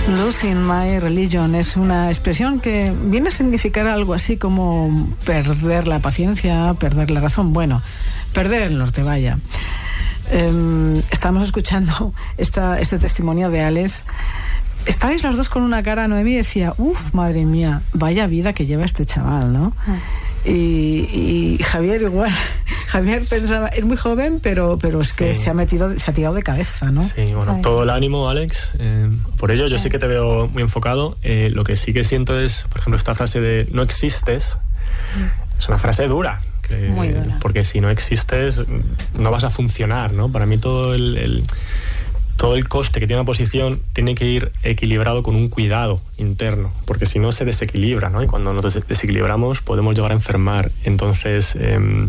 Losing my religion es una expresión que viene a significar algo así como perder la paciencia, perder la razón, bueno, perder el norte, vaya. Estábamos escuchando este testimonio de Alex. Estabais los dos con una cara, Noemí decía, madre mía, vaya vida que lleva este chaval, ¿no? Y Javier igual. Javier pensaba, es muy joven, pero es que se ha tirado de cabeza, ¿no? Sí, bueno, todo el ánimo, Alex. Por ello, yo sí que te veo muy enfocado. Lo que sí que siento es, por ejemplo, esta frase de no existes, es una frase dura. Muy dura. Porque si no existes, no vas a funcionar, ¿no? Para mí todo el coste que tiene una posición tiene que ir equilibrado con un cuidado interno, porque si no se desequilibra, ¿no? Y cuando nos desequilibramos podemos llegar a enfermar. Entonces,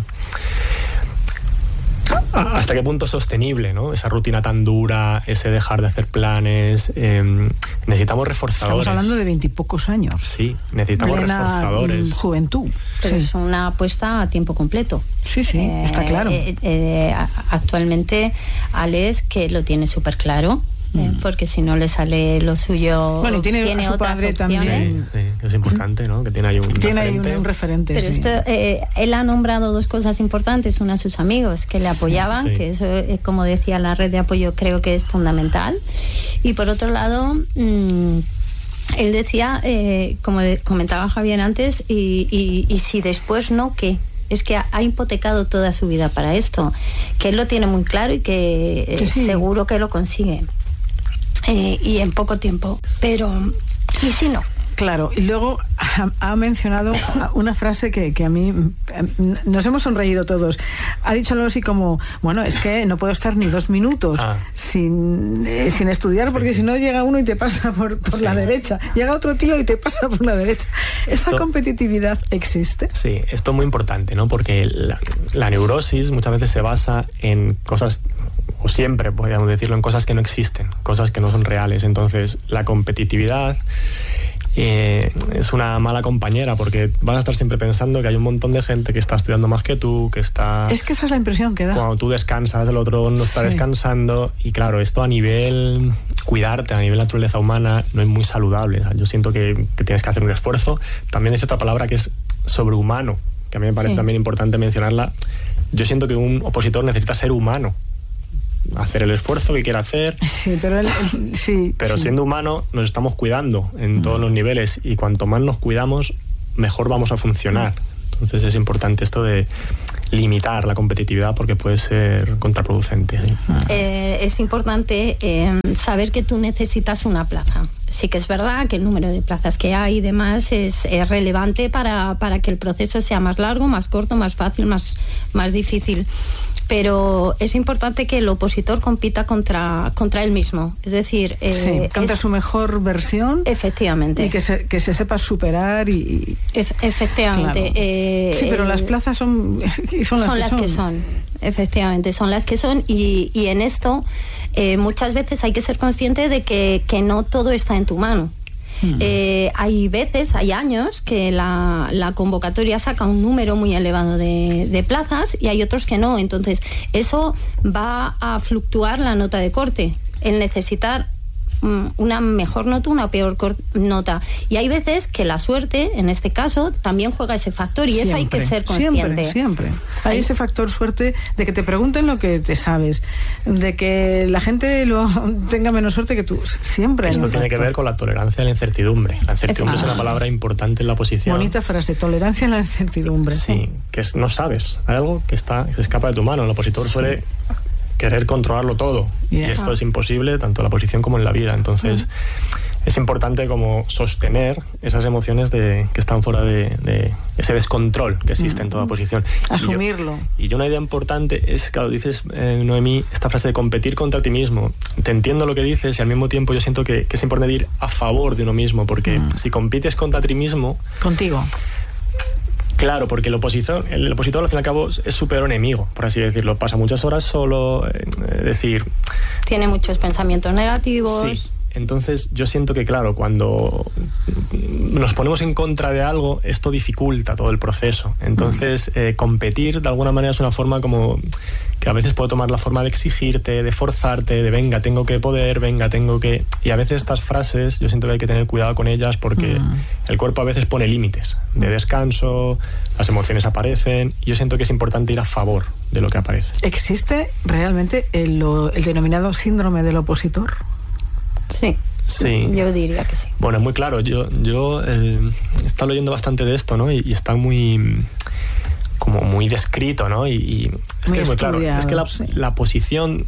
¿hasta qué punto es sostenible, ¿no? Esa rutina tan dura, ese dejar de hacer planes. Necesitamos reforzadores. Estamos hablando de 20 y pocos años. Sí, necesitamos reforzadores. Juventud. Pero es una apuesta a tiempo completo. Sí, está claro. Actualmente, Alex, que lo tiene súper claro. Porque si no le sale lo suyo, bueno, y tiene a su otras padre opciones. también. Sí, es importante, ¿no? Que tiene ahí un referente. Pero esto, él ha nombrado dos cosas importantes. Una, a sus amigos que le apoyaban, que eso, como decía, la red de apoyo creo que es fundamental. Y por otro lado, él decía, como comentaba Javier antes, y si después no, ¿qué? Es que ha hipotecado toda su vida para esto, que él lo tiene muy claro y que seguro que lo consigue. Y en poco tiempo, pero ¿y si no? Claro, y luego ha mencionado una frase que a mí nos hemos sonreído todos. Ha dicho algo así como, bueno, es que no puedo estar ni 2 minutos sin estudiar, porque si no llega uno y te pasa por la derecha, llega otro tío y te pasa por la derecha. ¿Esa competitividad existe? Sí, esto es muy importante, ¿no? Porque la neurosis muchas veces se basa en cosas, o siempre podríamos decirlo, en cosas que no existen, cosas que no son reales. Entonces, la competitividad es una mala compañera, porque vas a estar siempre pensando que hay un montón de gente que está estudiando más que tú, que está... Es que esa es la impresión que da. Cuando tú descansas, el otro no está descansando, y claro, esto a nivel cuidarte, a nivel naturaleza humana, no es muy saludable. Yo siento que tienes que hacer un esfuerzo. También dice otra palabra que es sobrehumano, que a mí me parece también importante mencionarla. Yo siento que un opositor necesita ser humano, hacer el esfuerzo que quiera hacer. Sí, pero siendo humano nos estamos cuidando en todos los niveles, y cuanto más nos cuidamos, mejor vamos a funcionar. Entonces es importante esto de limitar la competitividad, porque puede ser contraproducente. ¿Sí? Es importante saber que tú necesitas una plaza. Sí que es verdad que el número de plazas que hay y demás es relevante para que el proceso sea más largo, más corto, más fácil, más difícil. Pero es importante que el opositor compita contra él mismo, es decir, contra su mejor versión. Efectivamente. Y que se sepa superar y efectivamente. Claro. Sí, pero las plazas son las que son. Efectivamente, son las que son, y en esto muchas veces hay que ser consciente de que no todo está en tu mano. Hay años que la convocatoria saca un número muy elevado de plazas, y hay otros que no. Entonces eso va a fluctuar la nota de corte, el necesitar una mejor nota, una peor nota, y hay veces que la suerte, en este caso, también juega ese factor, y siempre, eso hay que ser consciente. Siempre hay ese factor suerte de que te pregunten lo que te sabes, de que la gente tenga menos suerte que tú. Siempre esto tiene que ver con la tolerancia a la incertidumbre. La incertidumbre es una palabra importante en la posición. Bonita frase, tolerancia a la incertidumbre. Sí, que no sabes, hay algo que se escapa de tu mano. El opositor suele querer controlarlo todo, y esto es imposible tanto en la posición como en la vida. Entonces es importante como sostener esas emociones que están fuera de ese descontrol que existe en toda posición. Asumirlo. Y una idea importante es, claro, dices, Noemí, esta frase de competir contra ti mismo. Te entiendo lo que dices, y al mismo tiempo yo siento que es importante ir a favor de uno mismo, porque si compites contra ti mismo... Contigo. Claro, porque el opositor al fin y al cabo es su peor enemigo, por así decirlo. Pasa muchas horas solo, tiene muchos pensamientos negativos. Sí, Entonces yo siento que, claro, cuando nos ponemos en contra de algo, esto dificulta todo el proceso. Entonces competir de alguna manera es una forma como que a veces puede tomar la forma de exigirte, de forzarte, de venga, tengo que poder, venga, tengo que... Y a veces estas frases yo siento que hay que tener cuidado con ellas porque el cuerpo a veces pone límites de descanso, las emociones aparecen, y yo siento que es importante ir a favor de lo que aparece. ¿Existe realmente el denominado síndrome del opositor? Sí. Yo diría que sí. Bueno, muy claro. Yo he estado leyendo bastante de esto, ¿no? Y está muy descrito, ¿no? Y es que es muy claro. Es que la posición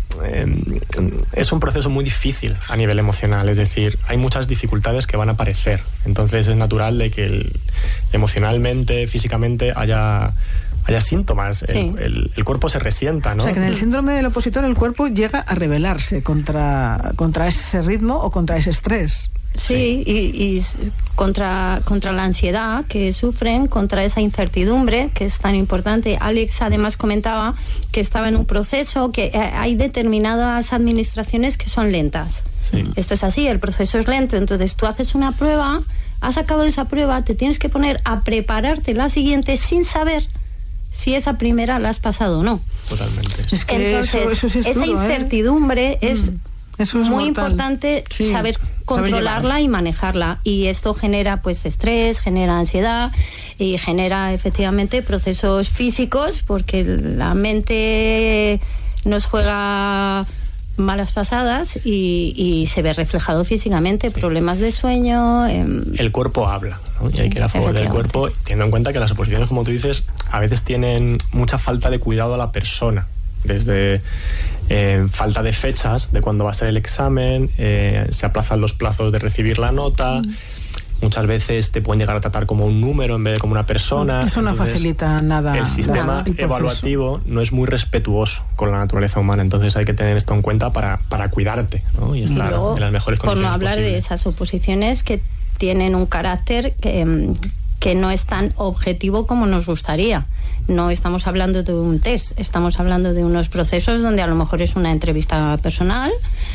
es un proceso muy difícil a nivel emocional. Es decir, hay muchas dificultades que van a aparecer. Entonces es natural de que emocionalmente, físicamente haya síntomas, sí. El cuerpo se resienta, ¿no? O sea, que en el síndrome del opositor el cuerpo llega a rebelarse contra ese ritmo o contra ese estrés. Sí, y contra la ansiedad que sufren, contra esa incertidumbre que es tan importante. Alex además comentaba que estaba en un proceso, que hay determinadas administraciones que son lentas. Sí. Esto es así, el proceso es lento. Entonces tú haces una prueba, has acabado esa prueba, te tienes que poner a prepararte la siguiente sin saber si esa primera la has pasado o no. Totalmente. Es que entonces, eso sí es esa duro, incertidumbre es muy importante, sí, saber controlarla y manejarla. Y esto genera pues estrés, genera ansiedad y genera efectivamente procesos físicos, porque la mente nos juega malas pasadas y se ve reflejado físicamente, sí. Problemas de sueño. El cuerpo habla, ¿no? Y hay que ir a favor del cuerpo, teniendo en cuenta que las oposiciones, como tú dices, a veces tienen mucha falta de cuidado a la persona. Desde falta de fechas de cuándo va a ser el examen, se aplazan los plazos de recibir la nota. Muchas veces te pueden llegar a tratar como un número en vez de como una persona. Eso no facilita nada. El sistema evaluativo no es muy respetuoso con la naturaleza humana, entonces hay que tener esto en cuenta para cuidarte, ¿no? Y estar luego, en las mejores condiciones por no hablar posibles. De esas oposiciones que tienen un carácter que no es tan objetivo como nos gustaría. No estamos hablando de un test, estamos hablando de unos procesos donde a lo mejor es una entrevista personal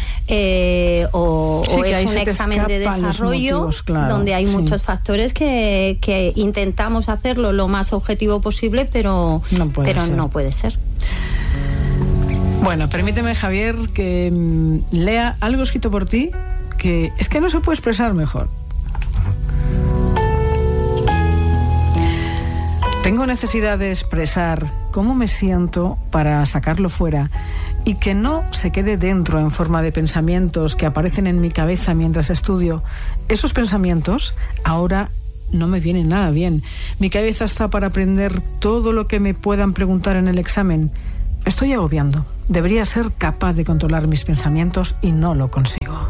o es un examen de desarrollo motivos, claro, donde hay muchos factores que intentamos hacerlo lo más objetivo posible, pero no puede ser. Bueno, permíteme, Javier, que lea algo escrito por ti que es que no se puede expresar mejor. Tengo necesidad de expresar cómo me siento para sacarlo fuera y que no se quede dentro en forma de pensamientos que aparecen en mi cabeza mientras estudio. Esos pensamientos ahora no me vienen nada bien. Mi cabeza está para aprender todo lo que me puedan preguntar en el examen. Me estoy agobiando. Debería ser capaz de controlar mis pensamientos y no lo consigo.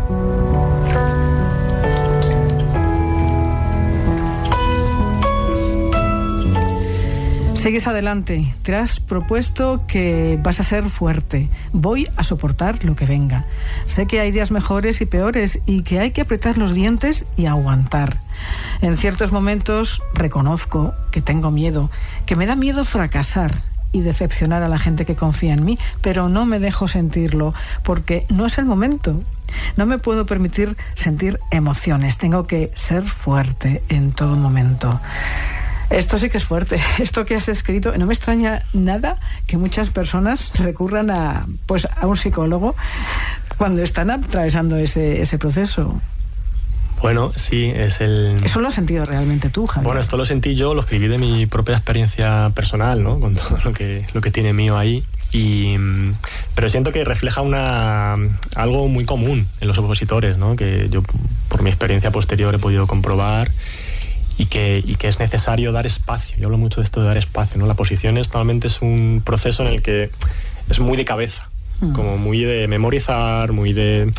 Sigues adelante, te has propuesto que vas a ser fuerte, voy a soportar lo que venga. Sé que hay días mejores y peores y que hay que apretar los dientes y aguantar. En ciertos momentos reconozco que tengo miedo, que me da miedo fracasar y decepcionar a la gente que confía en mí, pero no me dejo sentirlo porque no es el momento. No me puedo permitir sentir emociones, tengo que ser fuerte en todo momento. Esto sí que es fuerte. Esto que has escrito, no me extraña nada que muchas personas recurran a un psicólogo cuando están atravesando ese proceso. Bueno, sí, es el... Eso lo has sentido realmente tú, Javier. Bueno, esto lo sentí yo, lo escribí de mi propia experiencia personal, ¿no? Con todo lo que tiene mío ahí. Pero siento que refleja algo muy común en los opositores, ¿no? Que yo, por mi experiencia posterior, he podido comprobar. Y que es necesario dar espacio. Yo hablo mucho de esto de dar espacio, ¿no? La posición normalmente es un proceso en el que es muy de cabeza, como muy de memorizar, muy de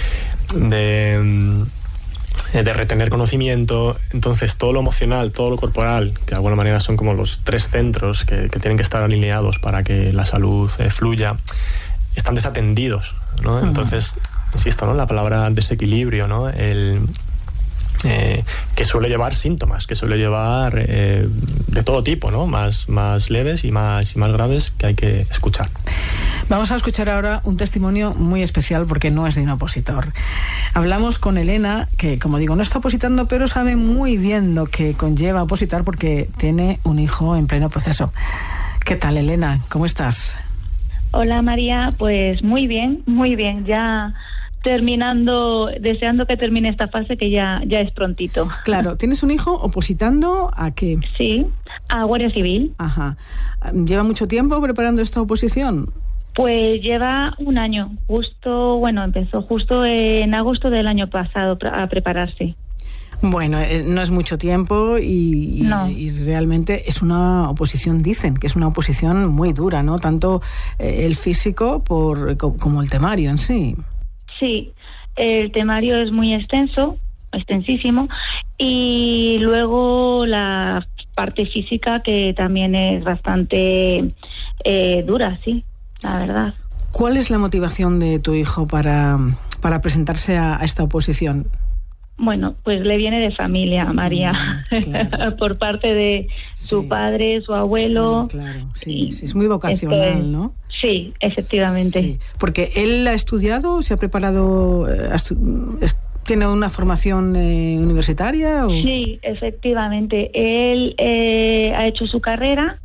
retener conocimiento. Entonces todo lo emocional, todo lo corporal, que de alguna manera son como los tres centros que tienen que estar alineados para que la salud fluya, están desatendidos, ¿no? Entonces, insisto, ¿no? La palabra desequilibrio, ¿no? que suele llevar síntomas, que suele llevar de todo tipo, ¿no? Más leves y más graves, que hay que escuchar. Vamos a escuchar ahora un testimonio muy especial porque no es de un opositor. Hablamos con Elena, que como digo no está opositando, pero sabe muy bien lo que conlleva opositar porque tiene un hijo en pleno proceso. ¿Qué tal, Elena? ¿Cómo estás? Hola, María, pues muy bien, ya terminando, deseando que termine esta fase, que ya es prontito. Claro, ¿tienes un hijo opositando a qué? Sí, a Guardia Civil. Ajá. ¿Lleva mucho tiempo preparando esta oposición? Pues lleva un año, empezó justo en agosto del año pasado a prepararse. Bueno, no es mucho tiempo y realmente es una oposición, dicen que es una oposición muy dura, ¿no? Tanto el físico como el temario en sí. Sí, el temario es muy extensísimo, y luego la parte física, que también es bastante dura, sí, la verdad. ¿Cuál es la motivación de tu hijo para presentarse a esta oposición? Bueno, pues le viene de familia, María, claro. Por parte de su padre, su abuelo. Claro, sí, es muy vocacional, ¿no? Sí, efectivamente. Sí. Porque él ha estudiado, se ha preparado, ¿tiene una formación universitaria? ¿O? Sí, efectivamente. Él ha hecho su carrera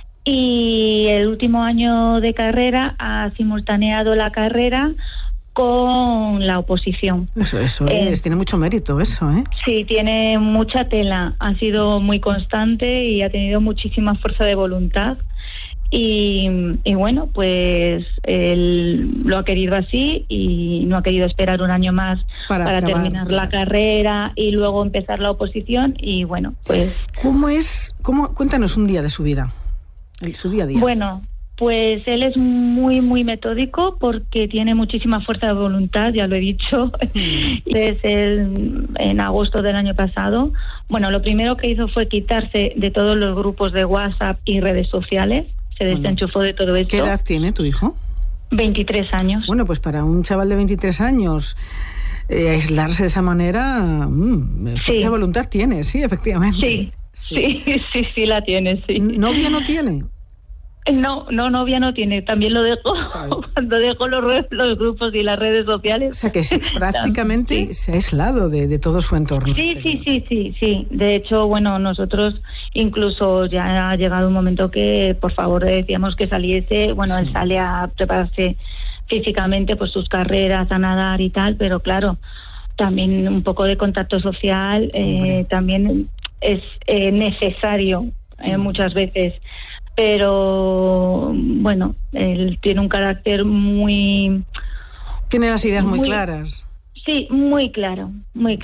y el último año de carrera ha simultaneado la carrera con la oposición. Eso tiene mucho mérito, eso, ¿eh? Sí, tiene mucha tela. Ha sido muy constante y ha tenido muchísima fuerza de voluntad. Y bueno, pues él lo ha querido así y no ha querido esperar un año más para terminar la carrera y luego empezar la oposición. Y bueno, pues... Cuéntanos un día de su vida, su día a día. Bueno, pues él es muy, muy metódico porque tiene muchísima fuerza de voluntad, ya lo he dicho. En agosto del año pasado, bueno, lo primero que hizo fue quitarse de todos los grupos de WhatsApp y redes sociales. Se desenchufó de todo esto. ¿Qué edad tiene tu hijo? 23 años. Bueno, pues para un chaval de 23 años aislarse de esa manera, fuerza de voluntad tiene, sí, efectivamente. Sí, la tiene, sí. ¿Novia no tiene? No, novia no tiene. También lo dejo cuando dejo los grupos y las redes sociales. O sea que prácticamente se ha aislado de todo su entorno. Sí. De hecho, bueno, nosotros incluso ya ha llegado un momento que por favor decíamos que saliese. Bueno, él sale a prepararse físicamente, pues sus carreras, a nadar y tal, pero claro, también un poco de contacto social también es necesario muchas veces. Pero bueno, él tiene un carácter muy... Tiene las ideas muy claras. Sí, muy claro.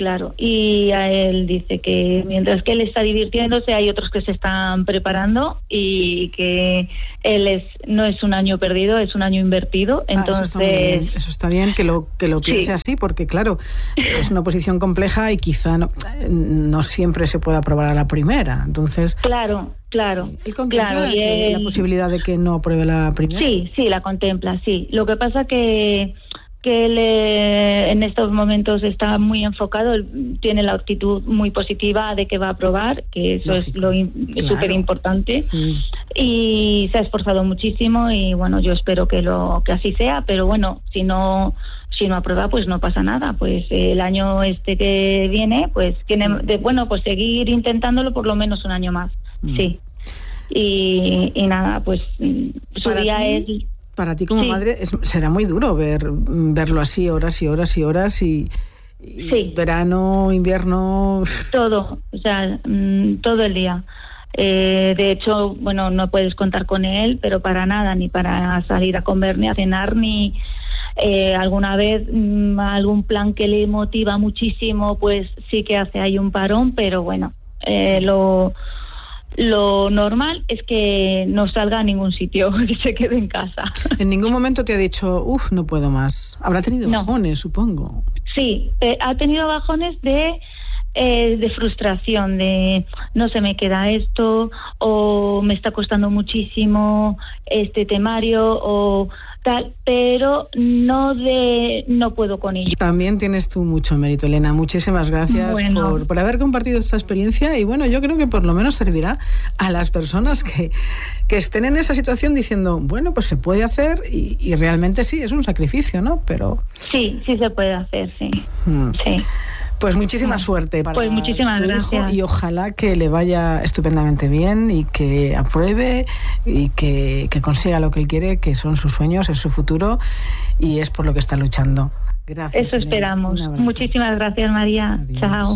Y a él dice que mientras que él está divirtiéndose, hay otros que se están preparando y que él no es un año perdido, es un año invertido. Entonces, eso está bien que lo piense así, porque claro, es una oposición compleja y quizá no siempre se pueda aprobar a la primera. Entonces, Claro. ¿Él contempla la posibilidad de que no apruebe la primera? Sí, la contempla, sí. Lo que pasa que él en estos momentos está muy enfocado, él tiene la actitud muy positiva de que va a aprobar, que eso es súper importante, y se ha esforzado muchísimo y bueno, yo espero que así sea, pero bueno, si no aprueba, pues no pasa nada, pues el año que viene, pues tiene pues seguir intentándolo por lo menos un año más. Sí. Y nada, pues su día es... Para ti como madre será muy duro verlo así horas y horas y horas y verano, invierno... Todo, o sea, todo el día. De hecho, bueno, no puedes contar con él, pero para nada, ni para salir a comer, ni a cenar, ni... alguna vez algún plan que le motiva muchísimo, pues sí que hace ahí un parón, pero bueno, lo normal es que no salga a ningún sitio, que se quede en casa. ¿En ningún momento te ha dicho, no puedo más? Habrá tenido bajones, supongo. Sí, ha tenido bajones de de frustración, de no se me queda esto, o me está costando muchísimo este temario, o tal, pero no puedo con ello. También tienes tú mucho mérito, Elena. Muchísimas gracias por haber compartido esta experiencia, y bueno, yo creo que por lo menos servirá a las personas que estén en esa situación diciendo, bueno, pues se puede hacer, y realmente sí, es un sacrificio, ¿no? Pero sí se puede hacer, sí. Sí. Pues muchísima suerte para pues muchísimas tu gracias. hijo, y ojalá que le vaya estupendamente bien y que apruebe y que consiga lo que él quiere, que son sus sueños, es su futuro, y es por lo que está luchando. Gracias. Eso esperamos. Muchísimas gracias, María. Adiós. Chao.